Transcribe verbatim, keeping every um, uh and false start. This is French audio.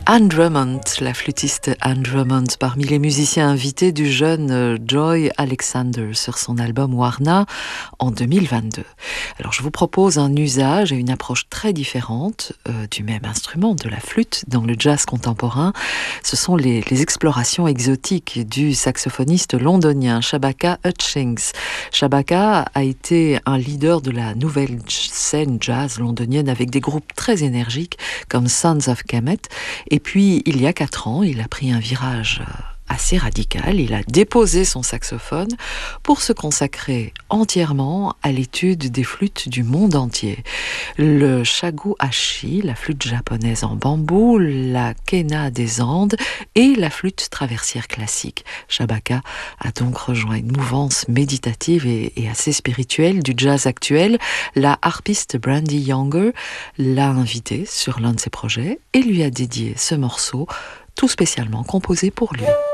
Anne Drummond, la flûtiste Anne Drummond, parmi les musiciens invités du jeune Joy Alexander sur son album Warna en deux mille vingt-deux. Alors je vous propose un usage et une approche très différente euh, du même instrument, de la flûte, dans le jazz contemporain. Ce sont les, les explorations exotiques du saxophoniste londonien Shabaka Hutchings. Shabaka a été un leader de la nouvelle scène jazz londonienne avec des groupes très énergiques comme Sons of Kemet. Et puis, il y a quatre ans, il a pris un virage assez radical. Il a déposé son saxophone pour se consacrer entièrement à l'étude des flûtes du monde entier. Le shakuhachi, la flûte japonaise en bambou, la kena des Andes et la flûte traversière classique. Shabaka a donc rejoint une mouvance méditative et, et assez spirituelle du jazz actuel. La harpiste Brandy Younger l'a invité sur l'un de ses projets et lui a dédié ce morceau tout spécialement composé pour lui.